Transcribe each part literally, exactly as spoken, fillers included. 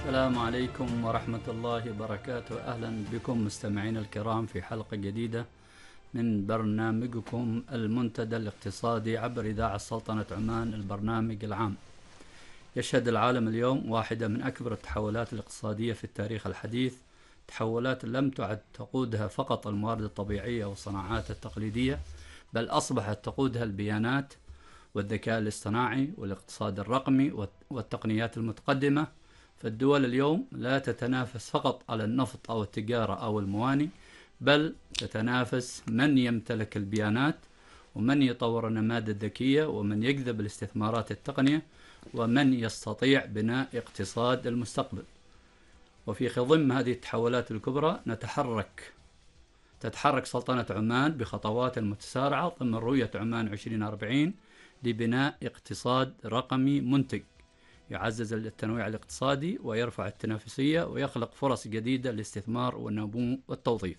السلام عليكم ورحمة الله وبركاته. أهلا بكم مستمعين الكرام في حلقة جديدة من برنامجكم المنتدى الاقتصادي عبر إذاعة سلطنة عمان، البرنامج العام. يشهد العالم اليوم واحدة من أكبر التحولات الاقتصادية في التاريخ الحديث، تحولات لم تعد تقودها فقط الموارد الطبيعية والصناعات التقليدية، بل أصبحت تقودها البيانات والذكاء الاصطناعي والاقتصاد الرقمي والتقنيات المتقدمة. فالدول اليوم لا تتنافس فقط على النفط أو التجارة أو الموانئ، بل تتنافس من يمتلك البيانات ومن يطور النماذج الذكية ومن يجذب الاستثمارات التقنية ومن يستطيع بناء اقتصاد المستقبل. وفي خضم هذه التحولات الكبرى نتحرك تتحرك سلطنة عمان بخطوات متسارعة ضمن رؤية عمان عشرين أربعين لبناء اقتصاد رقمي منتج يعزز التنويع الاقتصادي ويرفع التنافسية ويخلق فرص جديدة للاستثمار والنمو والتوظيف.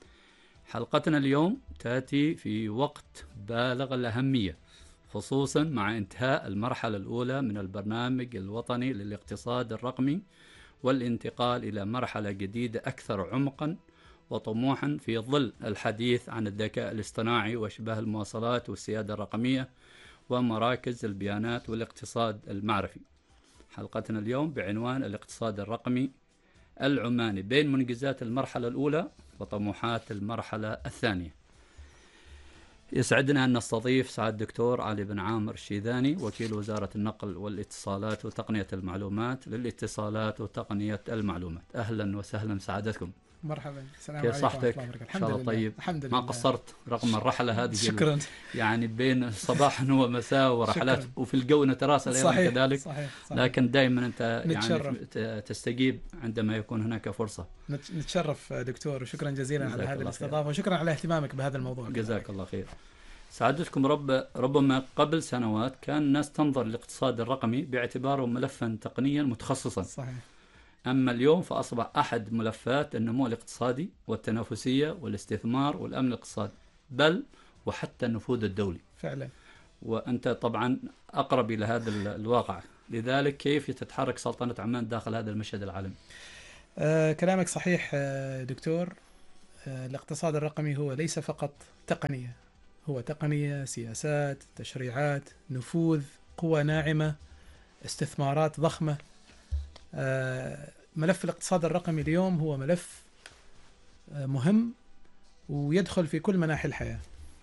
حلقتنا اليوم تأتي في وقت بالغ الأهمية، خصوصا مع انتهاء المرحلة الأولى من البرنامج الوطني للاقتصاد الرقمي والانتقال إلى مرحلة جديدة أكثر عمقا وطموحا في ظل الحديث عن الذكاء الاصطناعي وأشباه المواصلات والسيادة الرقمية ومراكز البيانات والاقتصاد المعرفي. حلقتنا اليوم بعنوان الاقتصاد الرقمي العماني بين منجزات المرحلة الأولى وطموحات المرحلة الثانية. يسعدنا أن نستضيف سعادة الدكتور علي بن عامر الشيذاني، وكيل وزارة النقل والاتصالات وتقنية المعلومات للاتصالات وتقنية المعلومات. أهلا وسهلا سعادتكم. مرحبا. السلام كيف عليكم. صحتك؟ إن شاء الله طيب. الحمد لله. ما قصرت رغم الرحلة هذه. شكرا. يعني بين صباحا ومساء ورحلات شكرا. وفي الجو نتراسل أيضا صحيح. كذلك. صحيح. صحيح. لكن دائما أنت نتشرف. يعني تستجيب عندما يكون هناك فرصة. نتشرف دكتور، وشكرا جزيلا على هذه الاستضافة وشكرا على اهتمامك بهذا الموضوع. جزاك الله خير. سعادتكم رب ربما قبل سنوات كان الناس تنظر للاقتصاد الرقمي باعتباره ملفا تقنيا متخصصا. صحيح. أما اليوم فأصبح أحد ملفات النمو الاقتصادي والتنافسية والاستثمار والأمن الاقتصادي، بل وحتى النفوذ الدولي فعلا. وأنت طبعا أقرب إلى هذا الواقع، لذلك كيف تتحرك سلطنة عمان داخل هذا المشهد العالمي؟ آه كلامك صحيح آه دكتور. آه الاقتصاد الرقمي هو ليس فقط تقنية، هو تقنية، سياسات، تشريعات، نفوذ، قوة ناعمة، استثمارات ضخمة. آه ملف الاقتصاد الرقمي اليوم هو ملف آه مهم ويدخل في كل مناحي الحياة.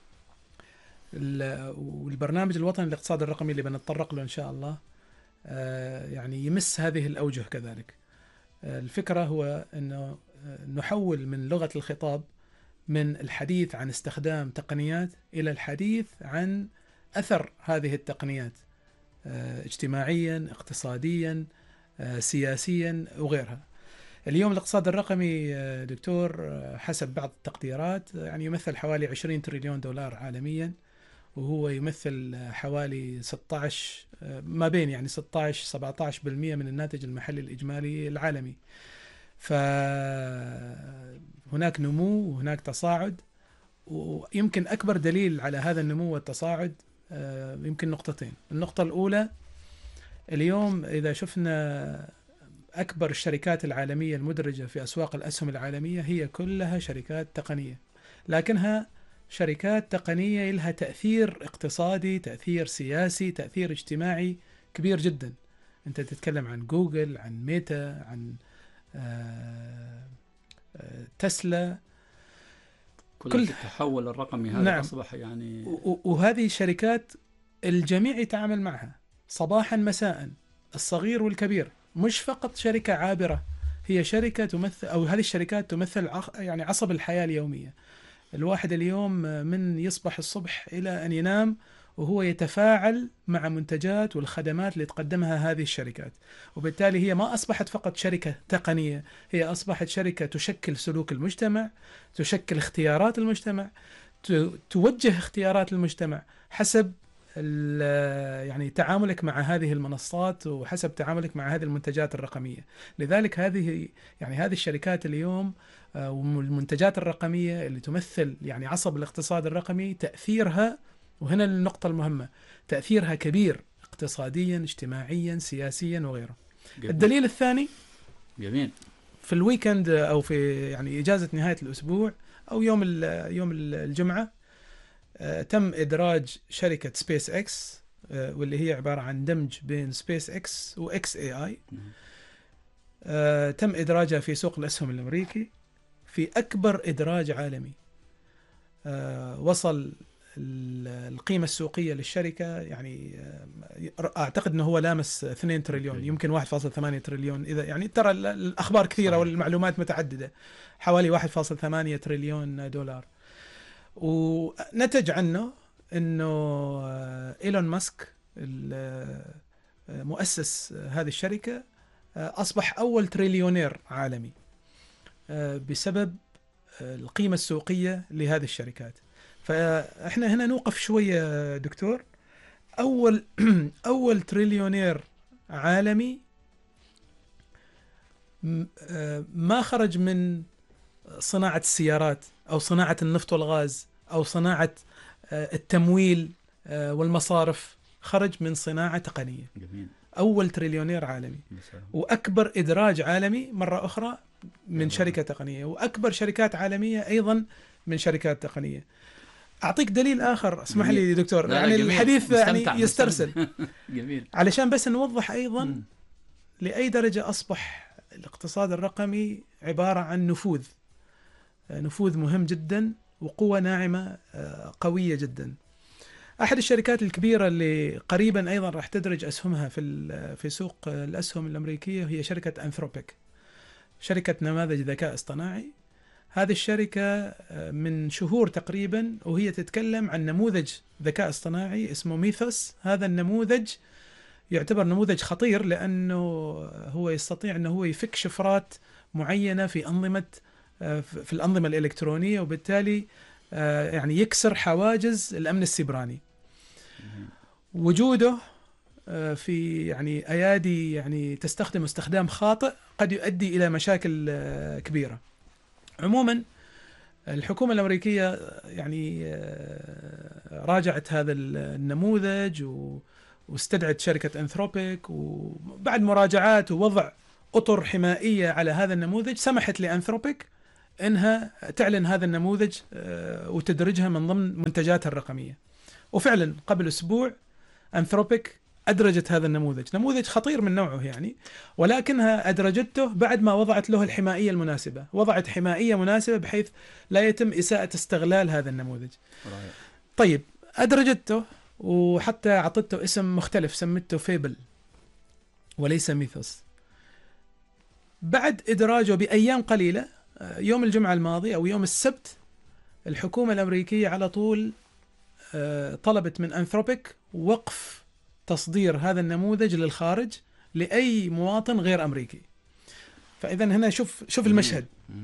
والبرنامج الوطني للاقتصاد الرقمي اللي بنتطرق له إن شاء الله آه يعني يمس هذه الأوجه كذلك. آه الفكرة هو أنه نحول من لغة الخطاب من الحديث عن استخدام تقنيات إلى الحديث عن أثر هذه التقنيات آه اجتماعيا، اقتصاديا، سياسيا وغيرها. اليوم الاقتصاد الرقمي دكتور حسب بعض التقديرات يعني يمثل حوالي عشرين تريليون دولار عالميا، وهو يمثل حوالي ستة عشر ما بين يعني ستة عشر سبعة عشر بالمئة من الناتج المحلي الإجمالي العالمي. فهناك نمو وهناك تصاعد، ويمكن أكبر دليل على هذا النمو والتصاعد يمكن نقطتين. النقطة الأولى، اليوم إذا شفنا أكبر الشركات العالمية المدرجة في أسواق الأسهم العالمية هي كلها شركات تقنية، لكنها شركات تقنية لها تأثير اقتصادي، تأثير سياسي، تأثير اجتماعي كبير جدا. أنت تتكلم عن جوجل، عن ميتا، عن آآ آآ تسلا، كل, كل التحول الرقمي هذا. نعم. أصبح يعني وهذه الشركات الجميع يتعامل معها صباحا مساء، الصغير والكبير، مش فقط شركة عابرة، هي شركة تمثل أو هذه الشركات تمثل يعني عصب الحياة اليومية. الواحد اليوم من يصبح الصبح إلى أن ينام وهو يتفاعل مع منتجات والخدمات اللي تقدمها هذه الشركات، وبالتالي هي ما أصبحت فقط شركة تقنية، هي أصبحت شركة تشكل سلوك المجتمع، تشكل اختيارات المجتمع، توجه اختيارات المجتمع حسب يعني تعاملك مع هذه المنصات وحسب تعاملك مع هذه المنتجات الرقمية. لذلك هذه يعني هذه الشركات اليوم والمنتجات الرقمية اللي تمثل يعني عصب الاقتصاد الرقمي، تأثيرها، وهنا النقطة المهمة، تأثيرها كبير اقتصاديا، اجتماعيا، سياسيا وغيره. جدا. الدليل الثاني جميل. في الويكند أو في يعني إجازة نهاية الأسبوع أو يوم يوم الجمعة تم إدراج شركة سبيس إكس، واللي هي عبارة عن دمج بين سبيس إكس وإكس إي آي. تم إدراجها في سوق الأسهم الأمريكي في أكبر إدراج عالمي. وصل القيمة السوقية للشركة يعني أعتقد أنه هو لامس اثنين تريليون، يمكن واحد فاصلة ثمانية تريليون، إذا يعني ترى الأخبار كثيرة والمعلومات متعددة، حوالي واحد فاصلة ثمانية تريليون دولار. ونتج عنه أنه إيلون ماسك مؤسس هذه الشركة أصبح أول تريليونير عالمي بسبب القيمة السوقية لهذه الشركات. فإحنا هنا نوقف شوية دكتور. أول أول تريليونير عالمي ما خرج من صناعة السيارات أو صناعة النفط والغاز أو صناعة التمويل والمصارف، خرج من صناعة تقنية. جميل. أول تريليونير عالمي وأكبر إدراج عالمي مرة أخرى من شركة تقنية، وأكبر شركات عالمية أيضا من شركات تقنية. أعطيك دليل آخر، اسمح لي دكتور، يعني جميل. الحديث يعني يسترسل جميل. علشان بس نوضح أيضا م. لأي درجة أصبح الاقتصاد الرقمي عبارة عن نفوذ نفوذ مهم جدا وقوة ناعمة قوية جدا. أحد الشركات الكبيرة اللي قريبا أيضا راح تدرج أسهمها في في سوق الأسهم الأمريكية هي شركة أنثروبيك، شركة نماذج ذكاء اصطناعي. هذه الشركة من شهور تقريبا وهي تتكلم عن نموذج ذكاء اصطناعي اسمه ميثوس. هذا النموذج يعتبر نموذج خطير لأنه هو يستطيع أنه هو يفك شفرات معينة في أنظمة في الأنظمة الإلكترونية، وبالتالي يعني يكسر حواجز الأمن السيبراني. وجوده في يعني أيادي يعني تستخدم استخدام خاطئ قد يؤدي إلى مشاكل كبيرة. عموما الحكومة الأمريكية يعني راجعت هذا النموذج واستدعت شركة أنثروبيك، وبعد مراجعات ووضع أطر حمائية على هذا النموذج سمحت لأنثروبيك إنها تعلن هذا النموذج وتدرجها من ضمن منتجاتها الرقمية. وفعلا قبل أسبوع أنثروبيك أدرجت هذا النموذج، نموذج خطير من نوعه يعني، ولكنها أدرجته بعد ما وضعت له الحمائية المناسبة، وضعت حمائية مناسبة بحيث لا يتم إساءة استغلال هذا النموذج. طيب أدرجته وحتى أعطته اسم مختلف، سمته فيبل وليس ميثوس. بعد إدراجه بأيام قليلة، يوم الجمعة الماضي أو يوم السبت، الحكومة الأمريكية على طول طلبت من أنثروبيك وقف تصدير هذا النموذج للخارج لأي مواطن غير أمريكي. فإذا هنا شوف شوف المشهد،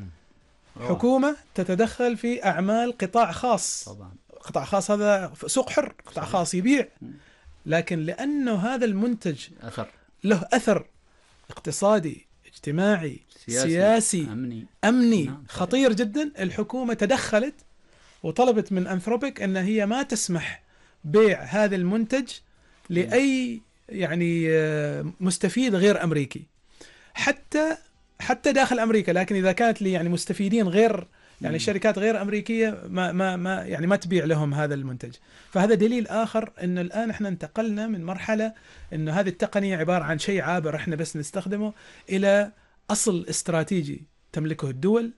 حكومة تتدخل في أعمال قطاع خاص. طبعا قطاع خاص هذا سوق حر، قطاع خاص يبيع، لكن لأنه هذا المنتج أثر له أثر اقتصادي اجتماعي سياسي, سياسي أمني, أمني نعم. خطير جدا. الحكومة تدخلت وطلبت من أنثروبيك أن هي ما تسمح بيع هذا المنتج لأي يعني مستفيد غير أمريكي، حتى حتى داخل أمريكا. لكن إذا كانت لي يعني مستفيدين غير يعني شركات غير أمريكية ما ما ما يعني ما تبيع لهم هذا المنتج. فهذا دليل آخر إنه الآن إحنا انتقلنا من مرحلة إنه هذه التقنية عبارة عن شيء عابر إحنا بس نستخدمه إلى أصل استراتيجي تملكه الدول،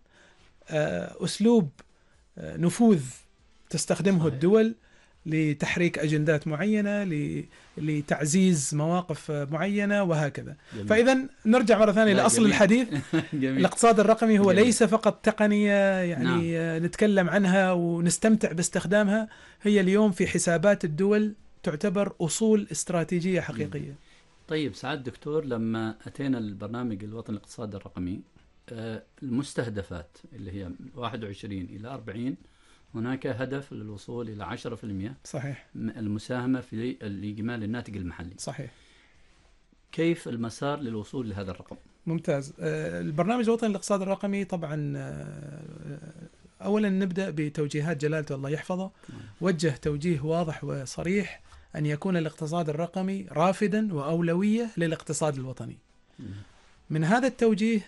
أسلوب نفوذ تستخدمه صحيح. الدول لتحريك أجندات معينة، لتعزيز مواقف معينة وهكذا. جميل. فإذا نرجع مرة ثانية لأصل جميل. الحديث. الاقتصاد الرقمي هو جميل. ليس فقط تقنية يعني نعم. نتكلم عنها ونستمتع باستخدامها، هي اليوم في حسابات الدول تعتبر أصول استراتيجية حقيقية. جميل. طيب سعادة دكتور، لما أتينا البرنامج الوطني للاقتصاد الرقمي، المستهدفات اللي هي واحد وعشرين إلى أربعين، هناك هدف للوصول إلى عشرة بالمئة صحيح المساهمة في الإجمالي الناتج المحلي. صحيح. كيف المسار للوصول لهذا الرقم؟ ممتاز. البرنامج الوطني للاقتصاد الرقمي طبعا أولا نبدأ بتوجيهات جلالته الله يحفظه. وجه توجيه واضح وصريح أن يكون الاقتصاد الرقمي رافدا وأولوية للاقتصاد الوطني. من هذا التوجيه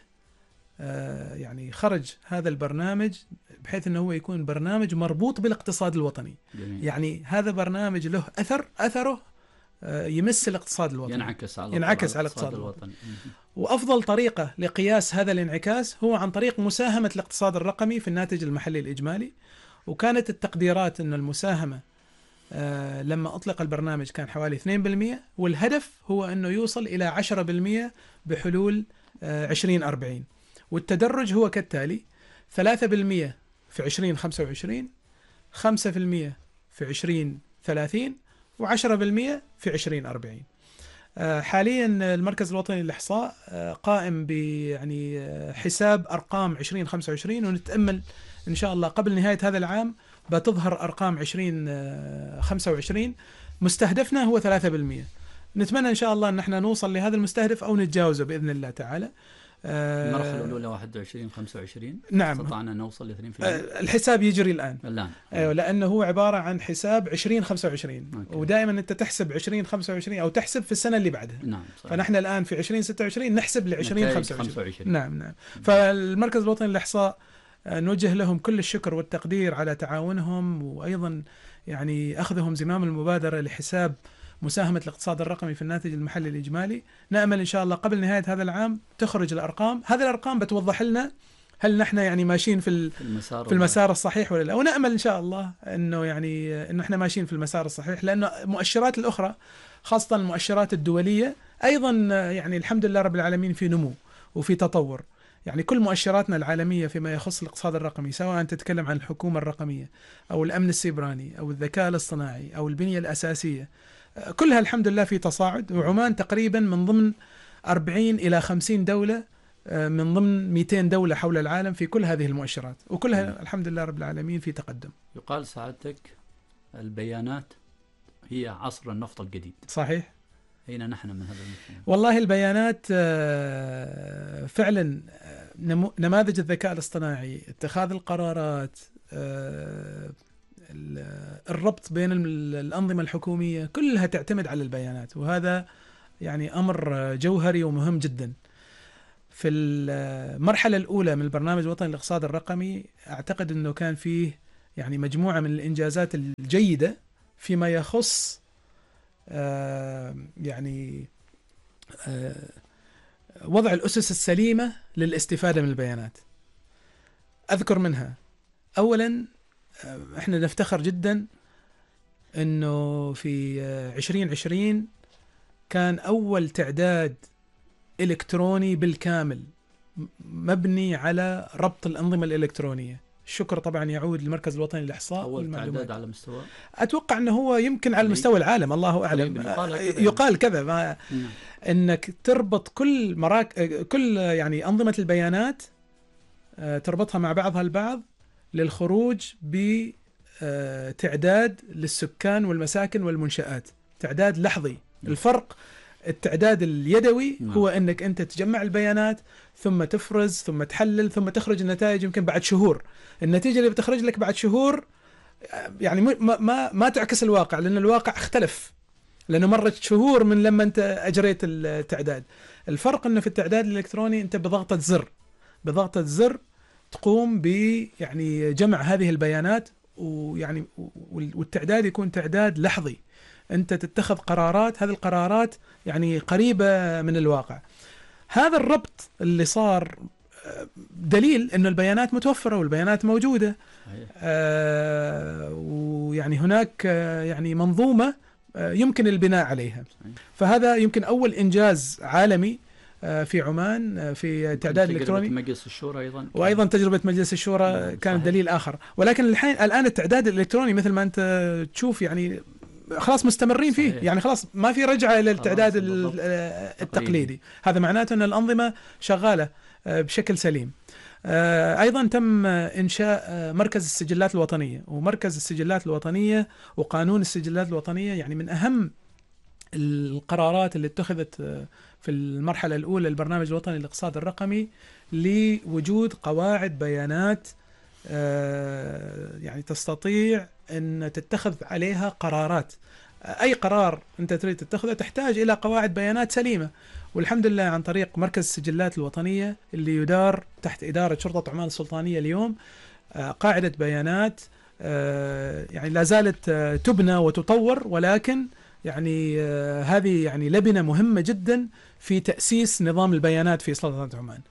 يعني خرج هذا البرنامج بحيث أنه هو يكون برنامج مربوط بالاقتصاد الوطني. جميل. يعني هذا برنامج له أثر أثره يمس الاقتصاد الوطني، ينعكس على ينعكس على الاقتصاد الوطني. الوطني. وأفضل طريقة لقياس هذا الانعكاس هو عن طريق مساهمة الاقتصاد الرقمي في الناتج المحلي الإجمالي. وكانت التقديرات أن المساهمة آه لما أطلق البرنامج كان حوالي اثنين بالمئة، والهدف هو أنه يوصل إلى عشرة بالمئة بحلول آه عشرين أربعين. والتدرج هو كالتالي: ثلاثة بالمئة في عشرين خمسة وعشرين، خمسة بالمئة في عشرين ثلاثين، وعشرة بالمئة في عشرين أربعين. آه حاليا المركز الوطني للإحصاء آه قائم ب يعني آه حساب أرقام عشرين خمسة وعشرين، ونتأمل إن شاء الله قبل نهاية هذا العام بتظهر أرقام عشرين خمسة وعشرين. مستهدفنا هو ثلاثة بالمئة. نتمنى إن شاء الله أن احنا نوصل لهذا المستهدف أو نتجاوزه بإذن الله تعالى. المرحلة الأولى واحد وعشرين خمسة وعشرين نعم استطعنا نوصل ل اثنين بالمئة. الحساب يجري الآن الآن أيوة، لأنه هو عبارة عن حساب عشرين خمسة وعشرين. أوكي. ودائما أنت تحسب عشرين خمسة وعشرين أو تحسب في السنة اللي بعدها. نعم صحيح. فنحن الآن في عشرين ستة وعشرين نحسب ل عشرين خمسة وعشرين. نعم نعم. فالمركز الوطني للإحصاء نوجه لهم كل الشكر والتقدير على تعاونهم، وأيضا يعني أخذهم زمام المبادرة لحساب مساهمة الاقتصاد الرقمي في الناتج المحلي الإجمالي. نأمل إن شاء الله قبل نهاية هذا العام تخرج الأرقام. هذه الأرقام بتوضح لنا هل نحن يعني ماشيين في المسار في المسار الصحيح ولا لا. ونأمل إن شاء الله إنه يعني إنه إحنا ماشيين في المسار الصحيح، لأنه المؤشرات الأخرى خاصة المؤشرات الدولية أيضا يعني الحمد لله رب العالمين في نمو وفي تطور. يعني كل مؤشراتنا العالمية فيما يخص الاقتصاد الرقمي، سواء تتكلم عن الحكومة الرقمية أو الأمن السيبراني أو الذكاء الاصطناعي أو البنية الأساسية، كلها الحمد لله في تصاعد. وعمان تقريبا من ضمن أربعين إلى خمسين دولة من ضمن مئتين دولة حول العالم في كل هذه المؤشرات، وكلها الحمد لله رب العالمين في تقدم. يقال سعادتك البيانات هي عصر النفط الجديد. صحيح. أين نحن من هذا المفهوم؟ والله البيانات فعلا نماذج الذكاء الاصطناعي، اتخاذ القرارات، الربط بين الأنظمة الحكومية، كلها تعتمد على البيانات، وهذا يعني أمر جوهري ومهم جدا. في المرحلة الأولى من البرنامج الوطني للاقتصاد الرقمي أعتقد أنه كان فيه يعني مجموعة من الإنجازات الجيدة فيما يخص آه يعني آه وضع الأسس السليمة للاستفادة من البيانات. أذكر منها أولا آه إحنا نفتخر جدا أنه في آه عشرين عشرين كان أول تعداد إلكتروني بالكامل مبني على ربط الأنظمة الإلكترونية. الشكر طبعا يعود للمركز الوطني للإحصاء. أول تعداد على مستوى، أتوقع أنه هو يمكن على مستوى العالم، الله أعلم. يقال كذا, يقال كذا ما أنك تربط كل مراك كل يعني أنظمة البيانات تربطها مع بعضها البعض للخروج بتعداد للسكان والمساكن والمنشآت، تعداد لحظي. الفرق التعداد اليدوي هو أنك أنت تجمع البيانات ثم تفرز ثم تحلل ثم تخرج النتائج يمكن بعد شهور. النتيجة اللي بتخرج لك بعد شهور يعني ما ما, ما تعكس الواقع، لأن الواقع اختلف، لأنه مرت شهور من لما أنت أجريت التعداد. الفرق أنه في التعداد الإلكتروني أنت بضغطة زر بضغطة زر تقوم ب يعني جمع هذه البيانات، ويعني والتعداد يكون تعداد لحظي. أنت تتخذ قرارات، هذه القرارات يعني قريبة من الواقع. هذا الربط اللي صار دليل أن البيانات متوفرة والبيانات موجودة. آه ويعني هناك آه يعني منظومة آه يمكن البناء عليها. فهذا يمكن أول إنجاز عالمي آه في عمان آه في تعداد الإلكتروني. مجلس الشورى أيضا، وأيضا تجربة مجلس الشورى كانت دليل آخر. ولكن الحين الآن التعداد الإلكتروني مثل ما أنت تشوف يعني خلاص مستمرين فيه. صحيح. يعني خلاص ما في رجعة إلى التعداد التقليدي. هذا معناته أن الأنظمة شغالة بشكل سليم. أيضا تم إنشاء مركز السجلات الوطنية، ومركز السجلات الوطنية وقانون السجلات الوطنية يعني من أهم القرارات اللي اتخذت في المرحلة الأولى البرنامج الوطني للاقتصاد الرقمي لوجود قواعد بيانات يعني تستطيع أن تتخذ عليها قرارات أي قرار أنت تريد تتخذه تحتاج إلى قواعد بيانات سليمة. والحمد لله عن طريق مركز السجلات الوطنية اللي يدار تحت إدارة شرطة عمان السلطانية اليوم قاعدة بيانات يعني لا زالت تبنى وتطور، ولكن يعني هذه يعني لبنة مهمة جدا في تأسيس نظام البيانات في سلطنة عمان.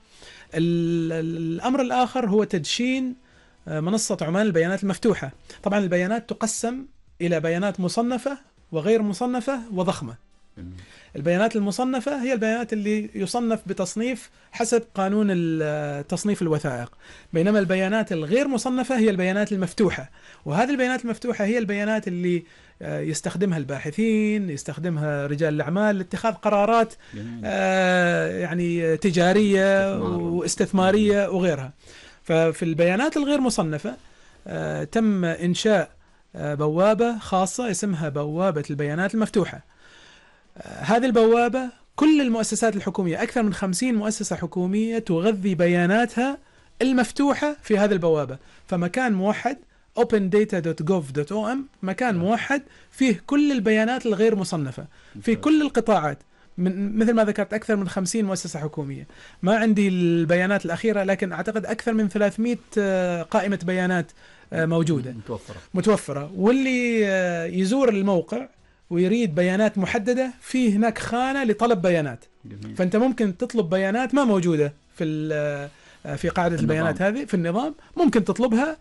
الأمر الآخر هو تدشين منصة عمان البيانات المفتوحة. طبعا البيانات تقسم إلى بيانات مصنفة وغير مصنفة وضخمة. البيانات المصنفة هي البيانات اللي يصنف بتصنيف حسب قانون تصنيف الوثائق، بينما البيانات الغير مصنفة هي البيانات المفتوحة، وهذه البيانات المفتوحة هي البيانات اللي يستخدمها الباحثين، يستخدمها رجال الأعمال لاتخاذ قرارات يعني تجارية واستثمارية وغيرها. ففي البيانات الغير مصنفة تم إنشاء بوابة خاصة اسمها بوابة البيانات المفتوحة. هذه البوابة كل المؤسسات الحكومية، أكثر من خمسين مؤسسة حكومية تغذي بياناتها المفتوحة في هذه البوابة. فمكان موحد اوبن داتا دوت جوف دوت او ام مكان موحد فيه كل البيانات الغير مصنفة في كل القطاعات، من مثل ما ذكرت أكثر من خمسين مؤسسة حكومية. ما عندي البيانات الأخيرة، لكن أعتقد أكثر من ثلاثمئة قائمة بيانات موجودة متوفرة, متوفرة. واللي يزور الموقع ويريد بيانات محددة، في هناك خانة لطلب بيانات. جميل. فأنت ممكن تطلب بيانات ما موجودة في في قاعدة النظام. البيانات هذه في النظام ممكن تطلبها،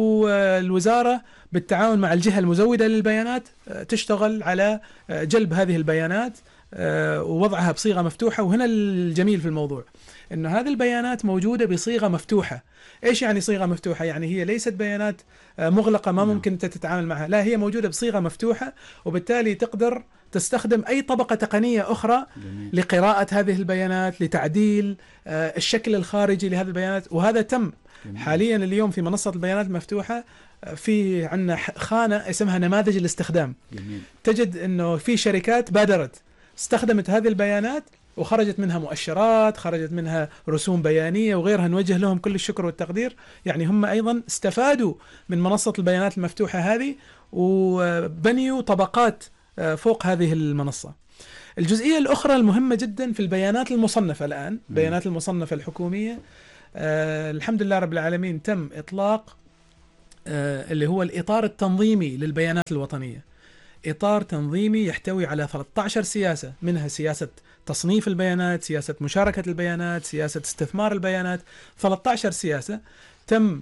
والوزارة بالتعاون مع الجهة المزودة للبيانات تشتغل على جلب هذه البيانات ووضعها بصيغة مفتوحة. وهنا الجميل في الموضوع إن هذه البيانات موجودة بصيغة مفتوحة. إيش يعني صيغة مفتوحة؟ يعني هي ليست بيانات مغلقة ما ممكن أنت تتعامل معها، لا، هي موجودة بصيغة مفتوحة، وبالتالي تقدر تستخدم أي طبقة تقنية أخرى جميل. لقراءة هذه البيانات، لتعديل الشكل الخارجي لهذه البيانات. وهذا تم جميل. حاليا اليوم في منصة البيانات المفتوحة في عندنا خانة اسمها نماذج الاستخدام. جميل. تجد أنه في شركات بادرت استخدمت هذه البيانات وخرجت منها مؤشرات، خرجت منها رسوم بيانية وغيرها، نوجه لهم كل الشكر والتقدير. يعني هم أيضا استفادوا من منصة البيانات المفتوحة هذه وبنيوا طبقات فوق هذه المنصة. الجزئية الأخرى المهمة جدا في البيانات المصنفة الآن، بيانات المصنفة الحكومية، آه الحمد لله رب العالمين تم إطلاق آه اللي هو الإطار التنظيمي للبيانات الوطنية. إطار تنظيمي يحتوي على ثلاثة عشر سياسة، منها سياسة تصنيف البيانات، سياسة مشاركة البيانات، سياسة استثمار البيانات. ثلاثة عشر سياسة تم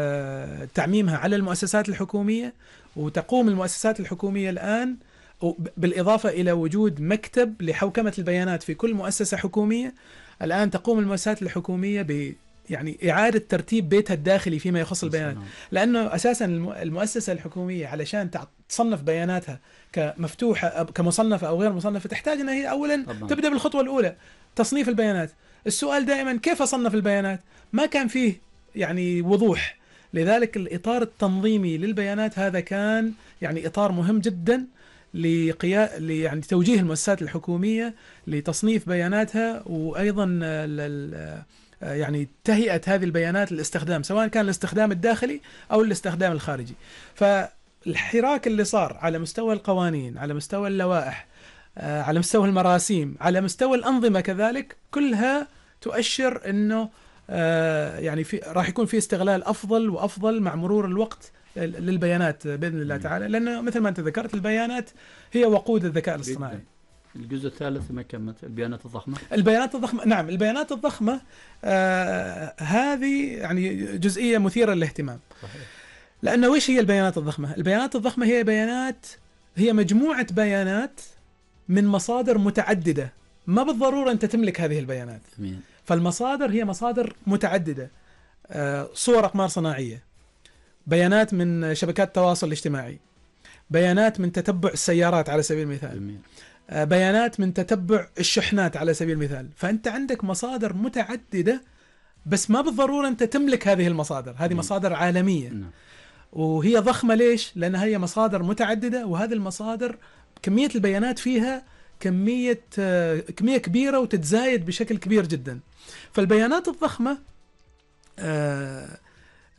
آه تعميمها على المؤسسات الحكومية، وتقوم المؤسسات الحكومية الآن بالإضافة إلى وجود مكتب لحوكمة البيانات في كل مؤسسة حكومية. الآن تقوم المؤسسات الحكومية ب يعني إعادة ترتيب بيتها الداخلي فيما يخص البيانات، لأنه أساسا المؤسسة الحكومية علشان تصنف بياناتها كمفتوحة كمصنفة أو غير مصنفة تحتاج أنها هي أولا طبعا. تبدأ بالخطوة الأولى، تصنيف البيانات. السؤال دائما كيف أصنف البيانات؟ ما كان فيه يعني وضوح. لذلك الإطار التنظيمي للبيانات هذا كان يعني إطار مهم جدا لقيا يعني توجيه المؤسسات الحكومية لتصنيف بياناتها، وأيضا لل يعني تهيئة هذه البيانات للاستخدام، سواء كان الاستخدام الداخلي أو الاستخدام الخارجي. فالحراك اللي صار على مستوى القوانين، على مستوى اللوائح، على مستوى المراسيم، على مستوى الأنظمة كذلك، كلها تؤشر أنه يعني في راح يكون في استغلال أفضل وأفضل مع مرور الوقت للبيانات بإذن الله تعالى، لأنه مثل ما أنت ذكرت البيانات هي وقود الذكاء الاصطناعي. الجزء الثالث ما كملت البيانات الضخمة. البيانات الضخمة نعم، البيانات الضخمة آه هذه يعني جزئية مثيرة للاهتمام. صحيح. لأنه وش هي البيانات الضخمة؟ البيانات الضخمة هي بيانات هي مجموعة بيانات من مصادر متعددة، ما بالضرورة أنت تملك هذه البيانات. أمين. فالمصادر هي مصادر متعددة، آه صور أقمار صناعية، بيانات من شبكات التواصل الاجتماعي، بيانات من تتبع السيارات على سبيل المثال. أمين. بيانات من تتبع الشحنات على سبيل المثال. فأنت عندك مصادر متعددة، بس ما بالضرورة أنت تملك هذه المصادر. هذه مصادر عالمية وهي ضخمة. ليش؟ لأنها هي مصادر متعددة، وهذه المصادر كمية البيانات فيها كمية كمية كبيرة وتتزايد بشكل كبير جدا. فالبيانات الضخمة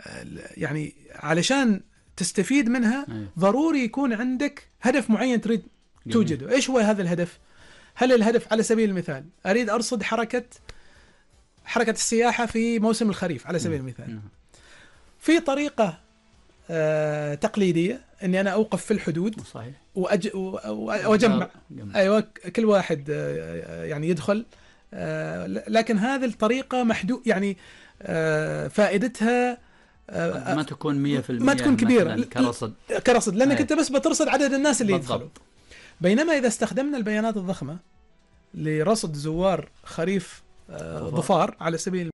يعني علشان تستفيد منها ضروري يكون عندك هدف معين تريد توجده. إيش هو هذا الهدف؟ هل الهدف على سبيل المثال أريد أرصد حركة حركة السياحة في موسم الخريف على سبيل المثال. في طريقة آه تقليدية أني أنا أوقف في الحدود صحيح وأج... وأجمع أيوة كل واحد آه يعني يدخل، آه لكن هذه الطريقة محدود يعني آه فائدتها آه ما تكون مية في المية ما تكون كبيرة كرصد كرصد لأنك أي. أنت بس بترصد عدد الناس اللي بالضبط. يدخلوا. بينما إذا استخدمنا البيانات الضخمة لرصد زوار خريف آه ظفار على سبيل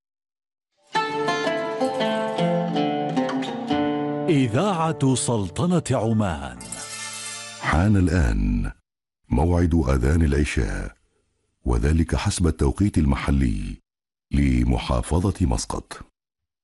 إذاعة سلطنة عمان. حان الآن موعد أذان العشاء، وذلك حسب التوقيت المحلي لمحافظة مسقط.